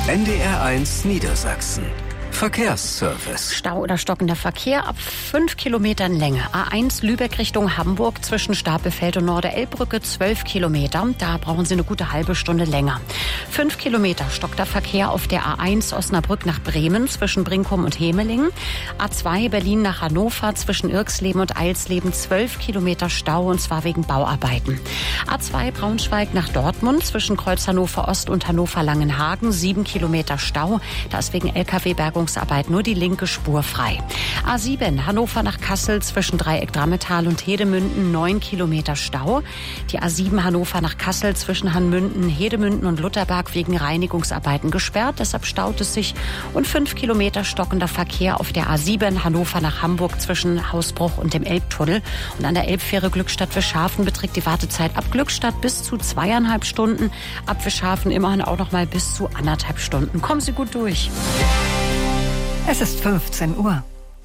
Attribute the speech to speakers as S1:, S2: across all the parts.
S1: NDR1 Niedersachsen. Verkehrsservice.
S2: Stau oder stockender Verkehr ab 5 Kilometern Länge. A1 Lübeck Richtung Hamburg zwischen Stapelfeld und Norderelbbrücke 12 Kilometer. Da brauchen Sie eine gute halbe Stunde länger. 5 Kilometer stockter Verkehr auf der A1 Osnabrück nach Bremen zwischen Brinkum und Hemelingen. A2 Berlin nach Hannover zwischen Irxleben und Eilsleben 12 Kilometer Stau, und zwar wegen Bauarbeiten. A2 Braunschweig nach Dortmund zwischen Kreuz Hannover Ost und Hannover Langenhagen 7 Kilometer Stau. Da ist wegen LKW-Bergungsarbeit nur die linke Spur frei. A7 Hannover nach Kassel zwischen Dreieck Drammetal und Hedemünden 9 Kilometer Stau. Die A7 Hannover nach Kassel zwischen Hanmünden, Hedemünden und Lutherberg wegen Reinigungsarbeiten gesperrt. Deshalb staut es sich. Und 5 Kilometer stockender Verkehr auf der A7 Hannover nach Hamburg zwischen Hausbruch und dem Elbtunnel. Und an der Elbfähre Glückstadt-Wischhafen beträgt die Wartezeit ab Glückstadt bis zu 2,5 Stunden. Ab Wischhafen immerhin auch noch mal bis zu 1,5 Stunden. Kommen Sie gut durch.
S3: Es ist 15 Uhr.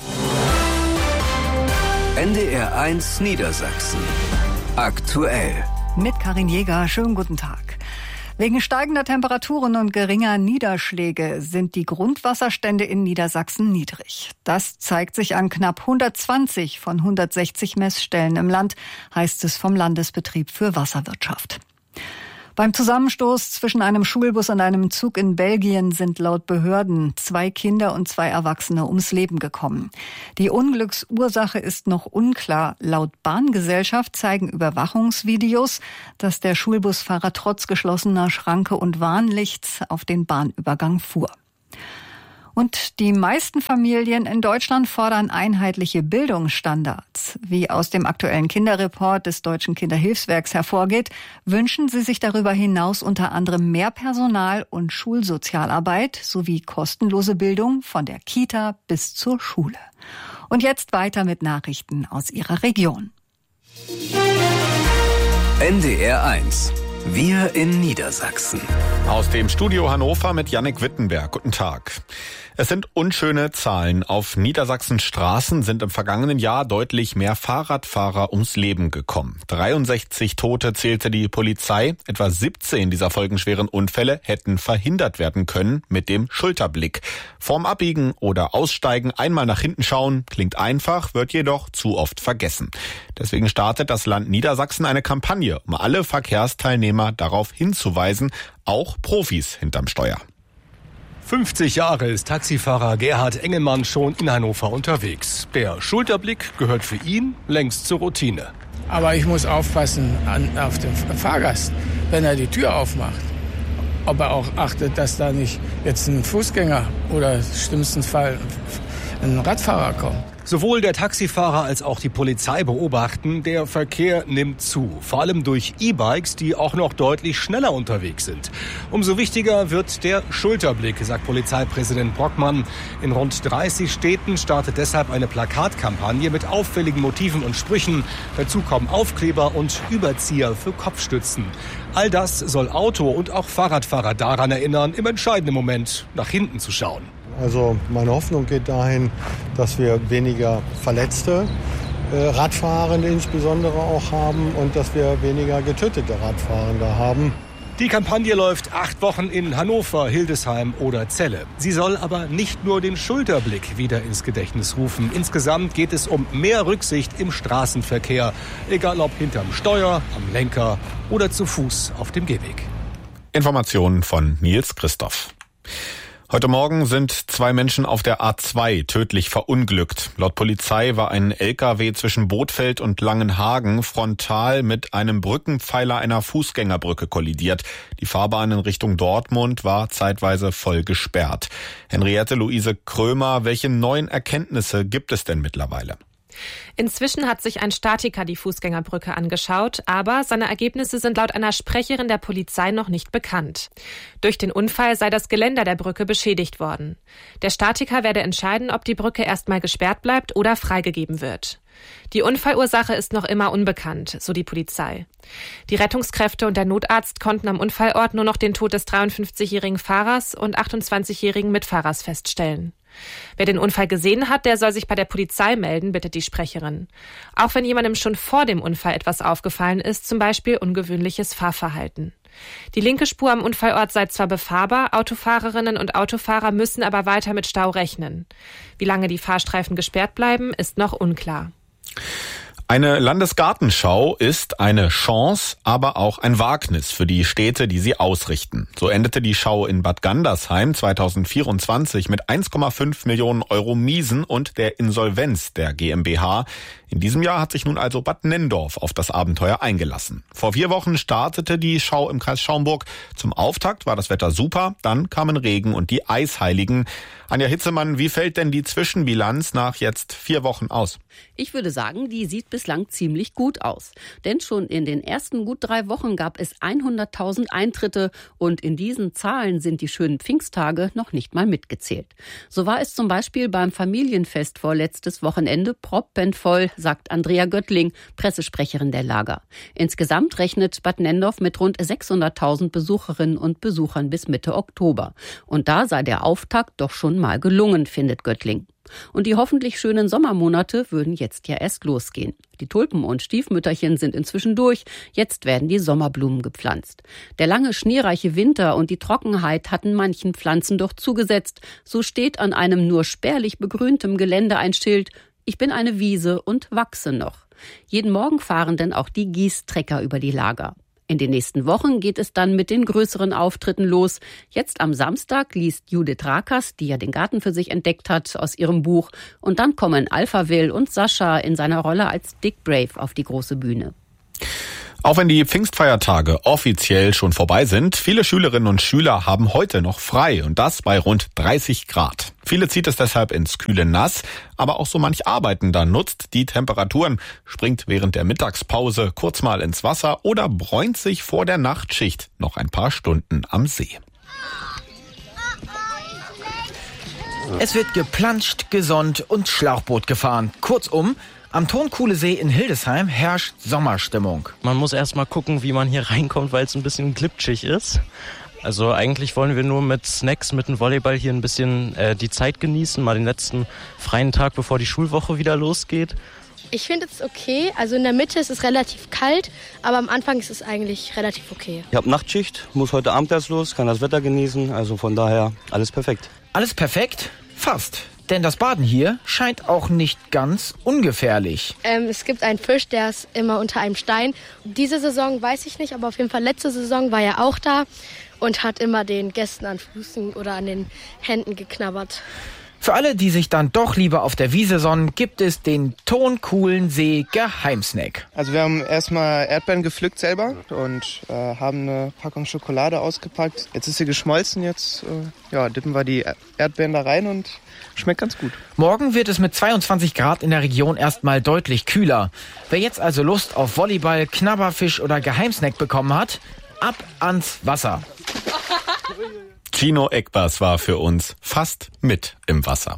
S1: NDR1 Niedersachsen. Aktuell.
S3: Mit Karin Jäger, schönen guten Tag. Wegen steigender Temperaturen und geringer Niederschläge sind die Grundwasserstände in Niedersachsen niedrig. Das zeigt sich an knapp 120 von 160 Messstellen im Land, heißt es vom Landesbetrieb für Wasserwirtschaft. Beim Zusammenstoß zwischen einem Schulbus und einem Zug in Belgien sind laut Behörden 2 Kinder und 2 Erwachsene ums Leben gekommen. Die Unglücksursache ist noch unklar. Laut Bahngesellschaft zeigen Überwachungsvideos, dass der Schulbusfahrer trotz geschlossener Schranke und Warnlichts auf den Bahnübergang fuhr. Und die meisten Familien in Deutschland fordern einheitliche Bildungsstandards. Wie aus dem aktuellen Kinderreport des Deutschen Kinderhilfswerks hervorgeht, wünschen sie sich darüber hinaus unter anderem mehr Personal und Schulsozialarbeit sowie kostenlose Bildung von der Kita bis zur Schule. Und jetzt weiter mit Nachrichten aus Ihrer Region.
S1: NDR1. Wir in Niedersachsen.
S4: Aus dem Studio Hannover mit Jannik Wittenberg. Guten Tag. Es sind unschöne Zahlen. Auf Niedersachsens Straßen sind im vergangenen Jahr deutlich mehr Fahrradfahrer ums Leben gekommen. 63 Tote zählte die Polizei. Etwa 17 dieser folgenschweren Unfälle hätten verhindert werden können mit dem Schulterblick. Vorm Abbiegen oder Aussteigen einmal nach hinten schauen, klingt einfach, wird jedoch zu oft vergessen. Deswegen startet das Land Niedersachsen eine Kampagne, um alle Verkehrsteilnehmer darauf hinzuweisen, auch Profis hinterm Steuer.
S5: 50 Jahre ist Taxifahrer Gerhard Engelmann schon in Hannover unterwegs. Der Schulterblick gehört für ihn längst zur Routine.
S6: Aber ich muss aufpassen auf den Fahrgast, wenn er die Tür aufmacht. Ob er auch achtet, dass da nicht jetzt ein Fußgänger oder im schlimmsten Fall ein Radfahrer kommt.
S5: Sowohl der Taxifahrer als auch die Polizei beobachten, der Verkehr nimmt zu. Vor allem durch E-Bikes, die auch noch deutlich schneller unterwegs sind. Umso wichtiger wird der Schulterblick, sagt Polizeipräsident Brockmann. In rund 30 Städten startet deshalb eine Plakatkampagne mit auffälligen Motiven und Sprüchen. Dazu kommen Aufkleber und Überzieher für Kopfstützen. All das soll Auto- und auch Fahrradfahrer daran erinnern, im entscheidenden Moment nach hinten zu schauen.
S7: Also meine Hoffnung geht dahin, dass wir weniger Verletzte Radfahrende insbesondere auch haben und dass wir weniger getötete Radfahrende haben.
S5: Die Kampagne läuft 8 Wochen in Hannover, Hildesheim oder Celle. Sie soll aber nicht nur den Schulterblick wieder ins Gedächtnis rufen. Insgesamt geht es um mehr Rücksicht im Straßenverkehr, egal ob hinterm Steuer, am Lenker oder zu Fuß auf dem Gehweg.
S4: Informationen von Nils Christoph. Heute Morgen sind 2 Menschen auf der A2 tödlich verunglückt. Laut Polizei war ein LKW zwischen Bothfeld und Langenhagen frontal mit einem Brückenpfeiler einer Fußgängerbrücke kollidiert. Die Fahrbahn in Richtung Dortmund war zeitweise voll gesperrt. Henriette Luise Krömer, welche neuen Erkenntnisse gibt es denn mittlerweile?
S8: Inzwischen hat sich ein Statiker die Fußgängerbrücke angeschaut, aber seine Ergebnisse sind laut einer Sprecherin der Polizei noch nicht bekannt. Durch den Unfall sei das Geländer der Brücke beschädigt worden. Der Statiker werde entscheiden, ob die Brücke erstmal gesperrt bleibt oder freigegeben wird. Die Unfallursache ist noch immer unbekannt, so die Polizei. Die Rettungskräfte und der Notarzt konnten am Unfallort nur noch den Tod des 53-jährigen Fahrers und 28-jährigen Mitfahrers feststellen. Wer den Unfall gesehen hat, der soll sich bei der Polizei melden, bittet die Sprecherin. Auch wenn jemandem schon vor dem Unfall etwas aufgefallen ist, zum Beispiel ungewöhnliches Fahrverhalten. Die linke Spur am Unfallort sei zwar befahrbar, Autofahrerinnen und Autofahrer müssen aber weiter mit Stau rechnen. Wie lange die Fahrstreifen gesperrt bleiben, ist noch unklar.
S4: Eine Landesgartenschau ist eine Chance, aber auch ein Wagnis für die Städte, die sie ausrichten. So endete die Schau in Bad Gandersheim 2024 mit 1,5 Millionen Euro Miesen und der Insolvenz der GmbH. In diesem Jahr hat sich nun also Bad Nenndorf auf das Abenteuer eingelassen. Vor 4 Wochen startete die Schau im Kreis Schaumburg. Zum Auftakt war das Wetter super, dann kamen Regen und die Eisheiligen. Anja Hitzemann, wie fällt denn die Zwischenbilanz nach jetzt 4 Wochen aus?
S9: Ich würde sagen, die sieht bislang ziemlich gut aus. Denn schon in den ersten gut 3 Wochen gab es 100.000 Eintritte und in diesen Zahlen sind die schönen Pfingsttage noch nicht mal mitgezählt. So war es zum Beispiel beim Familienfest vorletztes Wochenende proppenvoll, sagt Andrea Göttling, Pressesprecherin der Lager. Insgesamt rechnet Bad Nenndorf mit rund 600.000 Besucherinnen und Besuchern bis Mitte Oktober. Und da sei der Auftakt doch schon mal gelungen, findet Göttling. Und die hoffentlich schönen Sommermonate würden jetzt ja erst losgehen. Die Tulpen und Stiefmütterchen sind inzwischen durch. Jetzt werden die Sommerblumen gepflanzt. Der lange schneereiche Winter und die Trockenheit hatten manchen Pflanzen doch zugesetzt. So steht an einem nur spärlich begrüntem Gelände ein Schild: Ich bin eine Wiese und wachse noch. Jeden Morgen fahren denn auch die Gießtrecker über die Lager. In den nächsten Wochen geht es dann mit den größeren Auftritten los. Jetzt am Samstag liest Judith Rakers, die ja den Garten für sich entdeckt hat, aus ihrem Buch. Und dann kommen Alphaville und Sascha in seiner Rolle als Dick Brave auf die große Bühne.
S4: Auch wenn die Pfingstfeiertage offiziell schon vorbei sind, viele Schülerinnen und Schüler haben heute noch frei und das bei rund 30 Grad. Viele zieht es deshalb ins kühle Nass, aber auch so manch Arbeitender nutzt die Temperaturen, springt während der Mittagspause kurz mal ins Wasser oder bräunt sich vor der Nachtschicht noch ein paar Stunden am See.
S10: Es wird geplanscht, gesonnt und Schlauchboot gefahren. Kurzum, am Tonkuhlesee in Hildesheim herrscht Sommerstimmung.
S11: Man muss erst mal gucken, wie man hier reinkommt, weil es ein bisschen glitschig ist. Also eigentlich wollen wir nur mit Snacks, mit dem Volleyball hier ein bisschen die Zeit genießen, mal den letzten freien Tag, bevor die Schulwoche wieder losgeht.
S12: Ich finde es okay, also in der Mitte ist es relativ kalt, aber am Anfang ist es eigentlich relativ okay.
S13: Ich habe Nachtschicht, muss heute Abend erst los, kann das Wetter genießen, also von daher alles perfekt.
S10: Alles perfekt? Fast. Denn das Baden hier scheint auch nicht ganz ungefährlich.
S12: Es gibt einen Fisch, der ist immer unter einem Stein. Diese Saison weiß ich nicht, aber auf jeden Fall letzte Saison war er auch da und hat immer den Gästen an Füßen oder an den Händen geknabbert.
S10: Für alle, die sich dann doch lieber auf der Wiese sonnen, gibt es den Tonkuhlensee Geheimsnack.
S14: Also wir haben erstmal Erdbeeren gepflückt selber und haben eine Packung Schokolade ausgepackt. Jetzt ist sie geschmolzen, jetzt dippen wir die Erdbeeren da rein und schmeckt ganz gut.
S10: Morgen wird es mit 22 Grad in der Region erstmal deutlich kühler. Wer jetzt also Lust auf Volleyball, Knabberfisch oder Geheimsnack bekommen hat, ab ans Wasser.
S4: Gino Eckbars war für uns fast mit im Wasser.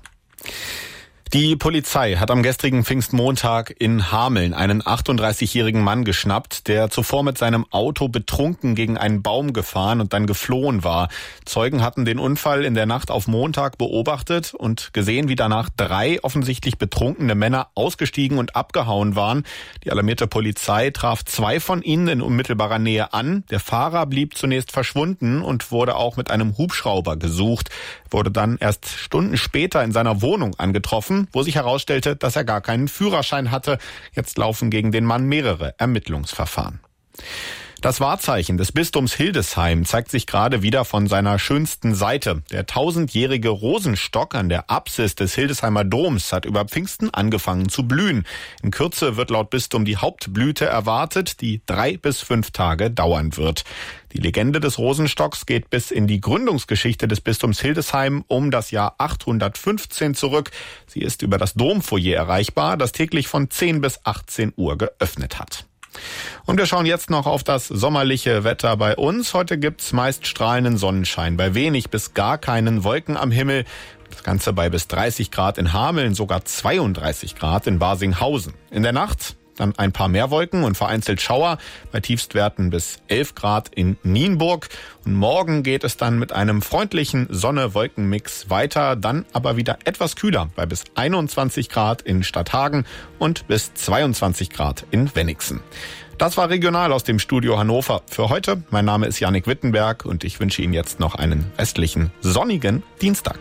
S4: Die Polizei hat am gestrigen Pfingstmontag in Hameln einen 38-jährigen Mann geschnappt, der zuvor mit seinem Auto betrunken gegen einen Baum gefahren und dann geflohen war. Zeugen hatten den Unfall in der Nacht auf Montag beobachtet und gesehen, wie danach 3 offensichtlich betrunkene Männer ausgestiegen und abgehauen waren. Die alarmierte Polizei traf 2 von ihnen in unmittelbarer Nähe an. Der Fahrer blieb zunächst verschwunden und wurde auch mit einem Hubschrauber gesucht, wurde dann erst Stunden später in seiner Wohnung angetroffen, wo sich herausstellte, dass er gar keinen Führerschein hatte. Jetzt laufen gegen den Mann mehrere Ermittlungsverfahren. Das Wahrzeichen des Bistums Hildesheim zeigt sich gerade wieder von seiner schönsten Seite. Der 1000-jährige Rosenstock an der Apsis des Hildesheimer Doms hat über Pfingsten angefangen zu blühen. In Kürze wird laut Bistum die Hauptblüte erwartet, die 3 bis 5 Tage dauern wird. Die Legende des Rosenstocks geht bis in die Gründungsgeschichte des Bistums Hildesheim um das Jahr 815 zurück. Sie ist über das Domfoyer erreichbar, das täglich von 10 bis 18 Uhr geöffnet hat. Und wir schauen jetzt noch auf das sommerliche Wetter bei uns. Heute gibt's meist strahlenden Sonnenschein, bei wenig bis gar keinen Wolken am Himmel. Das Ganze bei bis 30 Grad in Hameln, sogar 32 Grad in Barsinghausen. In der Nacht dann ein paar mehr Wolken und vereinzelt Schauer, bei Tiefstwerten bis 11 Grad in Nienburg. Und morgen geht es dann mit einem freundlichen Sonne-Wolken-Mix weiter, dann aber wieder etwas kühler, bei bis 21 Grad in Stadthagen und bis 22 Grad in Wenigsen. Das war regional aus dem Studio Hannover. Für heute, mein Name ist Jannik Wittenberg und ich wünsche Ihnen jetzt noch einen restlichen, sonnigen Dienstag.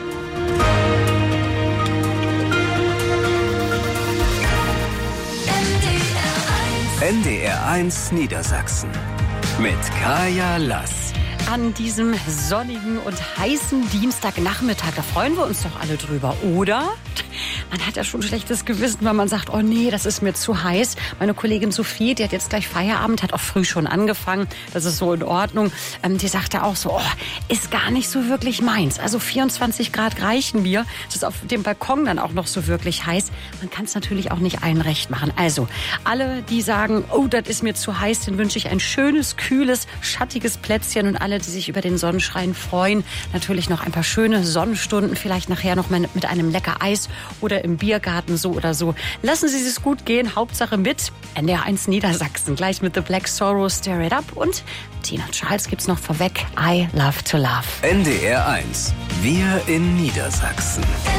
S1: NDR1 Niedersachsen mit Kaya Lass.
S2: An diesem sonnigen und heißen Dienstagnachmittag, da freuen wir uns doch alle drüber, oder? Man hat ja schon ein schlechtes Gewissen, weil man sagt, oh nee, das ist mir zu heiß. Meine Kollegin Sophie, die hat jetzt gleich Feierabend, hat auch früh schon angefangen. Das ist so in Ordnung. Die sagte auch so, ist gar nicht so wirklich meins. Also 24 Grad reichen mir. Es ist auf dem Balkon dann auch noch so wirklich heiß. Man kann es natürlich auch nicht allen recht machen. Also alle, die sagen, oh, das ist mir zu heiß, den wünsche ich ein schönes, kühles, schattiges Plätzchen. Und alle, die sich über den Sonnenschein freuen, natürlich noch ein paar schöne Sonnenstunden, vielleicht nachher noch mal mit einem lecker Eis oder im Biergarten, so oder so. Lassen Sie es gut gehen, Hauptsache mit NDR1 Niedersachsen. Gleich mit The Black Sorrow, Stir It Up und Tina Charles gibt's noch vorweg, I Love to Love.
S1: NDR1, wir in Niedersachsen.